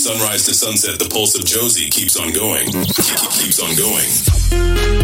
sunrise to sunset, the pulse of Josie keeps on going. Keeps on going.